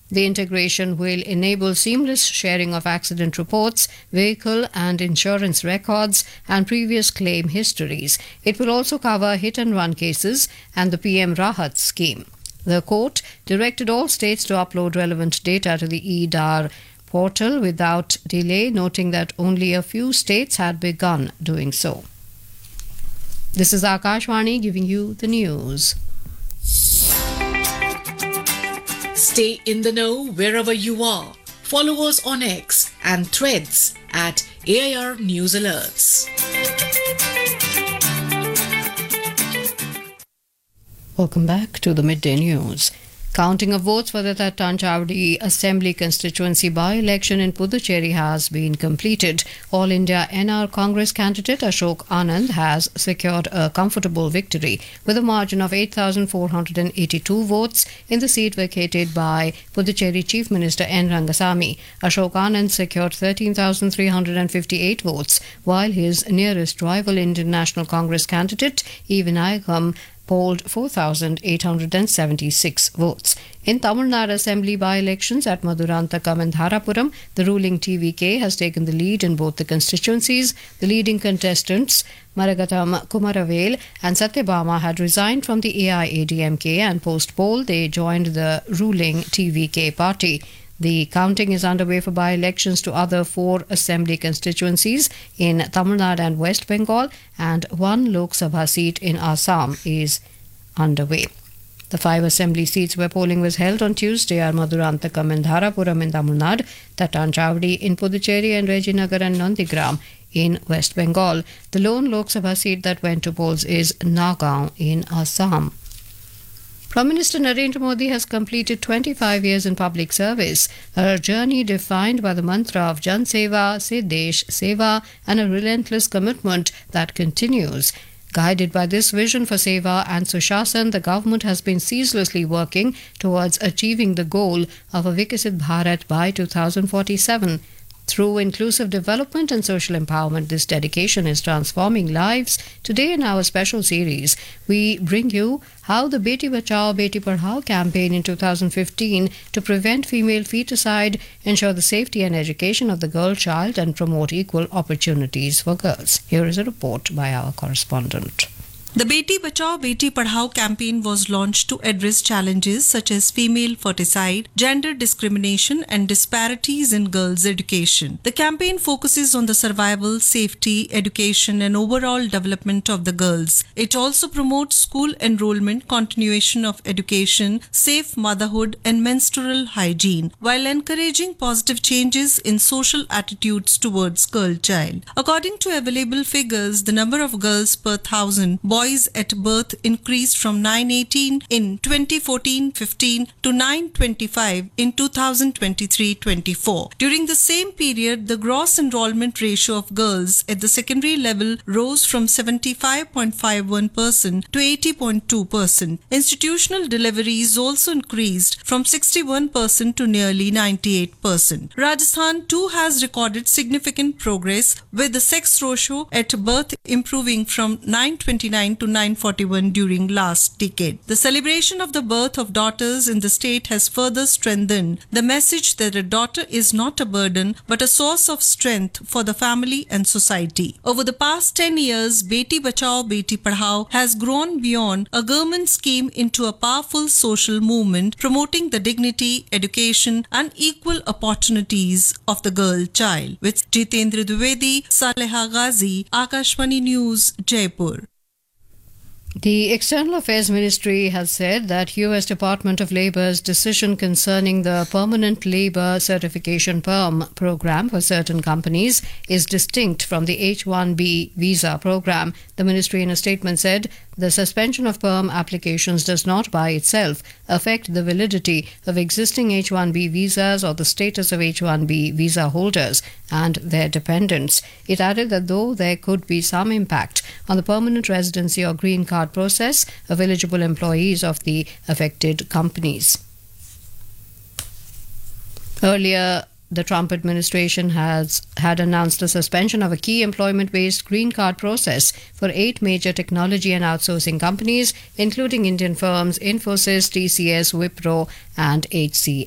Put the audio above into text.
The integration will enable seamless sharing of accident reports, vehicle and insurance records, and previous claim histories. It will also cover hit-and-run cases and the PM Rahat scheme. The court directed all states to upload relevant data to the EDAR portal without delay, noting that only a few states had begun doing so. This is Akashvani giving you the news. Stay in the know wherever you are. Follow us on X and Threads at AIR News Alerts. Welcome back to the Midday News. Counting of votes for the Tattanchawadi Assembly constituency by-election in Puducherry has been completed. All India NR Congress candidate Ashok Anand has secured a comfortable victory with a margin of 8,482 votes in the seat vacated by Puducherry Chief Minister N. Rangasamy. Ashok Anand secured 13,358 votes, while his nearest rival Indian National Congress candidate E. Vinayakam polled 4,876 votes. In Tamil Nadu Assembly by-elections at Madurantakam and Dharapuram, the ruling TVK has taken the lead in both the constituencies. The leading contestants, Maragatam Kumaravel and Satyabama, had resigned from the AIADMK, and post-poll they joined the ruling TVK party. The counting is underway for by-elections to other 4 assembly constituencies in Tamil Nadu and West Bengal, and 1 Lok Sabha seat in Assam is underway. The 5 assembly seats where polling was held on Tuesday are Madurantakam and Dharapuram in Tamil Nadu, Tattanchawadi in Puducherry, and Rajinagar and Nandigram in West Bengal. The lone Lok Sabha seat that went to polls is Nagaon in Assam. Prime Minister Narendra Modi has completed 25 years in public service, a journey defined by the mantra of Jan Seva, Se Desh Seva, and a relentless commitment that continues. Guided by this vision for Seva and Sushasan, the government has been ceaselessly working towards achieving the goal of a Vikasit Bharat by 2047. Through inclusive development and social empowerment, this dedication is transforming lives. Today in our special series, we bring you how the Beti Bachao Beti Padhao campaign in 2015 to prevent female feticide, ensure the safety and education of the girl child, and promote equal opportunities for girls. Here is a report by our correspondent. The Beti Bachao Beti Padhao campaign was launched to address challenges such as female foeticide, gender discrimination and disparities in girls' education. The campaign focuses on the survival, safety, education and overall development of the girls. It also promotes school enrollment, continuation of education, safe motherhood and menstrual hygiene, while encouraging positive changes in social attitudes towards girl child. According to available figures, the number of girls per 1,000 boys at birth increased from 918 in 2014-15 to 925 in 2023-24. During the same period, the gross enrollment ratio of girls at the secondary level rose from 75.51% to 80.2%. Institutional deliveries also increased from 61% to nearly 98%. Rajasthan too has recorded significant progress, with the sex ratio at birth improving from 929 to 941 during last decade. The celebration of the birth of daughters in the state has further strengthened the message that a daughter is not a burden but a source of strength for the family and society. Over the past 10 years, Beti Bachao Beti Padhao has grown beyond a government scheme into a powerful social movement promoting the dignity, education and equal opportunities of the girl child. With Jitendra Dwivedi, Saleha Ghazi, Akashvani News, Jaipur. The External Affairs Ministry has said that U.S. Department of Labor's decision concerning the Permanent Labor Certification PERM program for certain companies is distinct from the H-1B visa program. The ministry in a statement said the suspension of PERM applications does not by itself affect the validity of existing H-1B visas or the status of H-1B visa holders and their dependents. It added that though there could be some impact on the permanent residency or green card process of eligible employees of the affected companies. Earlier, the Trump administration had announced the suspension of a key employment-based green card process for 8 major technology and outsourcing companies, including Indian firms Infosys, TCS, Wipro, and HCL.